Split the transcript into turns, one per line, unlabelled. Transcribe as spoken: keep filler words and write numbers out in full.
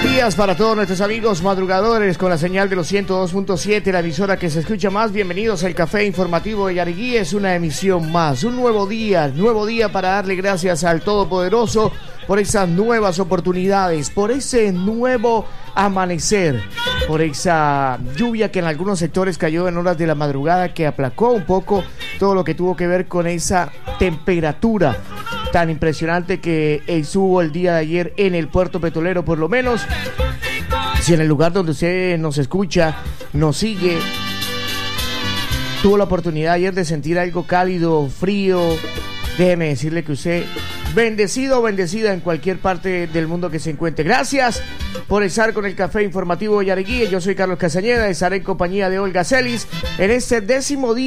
Días para todos nuestros amigos madrugadores con la señal de los ciento dos punto siete, la emisora que se escucha más. Bienvenidos al Café Informativo de Yariguí. Es una emisión más, un nuevo día, nuevo día para darle gracias al Todopoderoso por esas nuevas oportunidades, por ese nuevo amanecer, por esa lluvia que en algunos sectores cayó en horas de la madrugada, que aplacó un poco todo lo que tuvo que ver con esa temperatura tan impresionante que estuvo el día de ayer en el puerto petrolero. Por lo menos, si en el lugar donde usted nos escucha, nos sigue, tuvo la oportunidad ayer de sentir algo cálido, frío, déjeme decirle que usted bendecido o bendecida en cualquier parte del mundo que se encuentre. Gracias por estar con el Café Informativo de Yariguí. Yo soy Carlos Castañeda, estaré en compañía de Olga Celis en este décimo día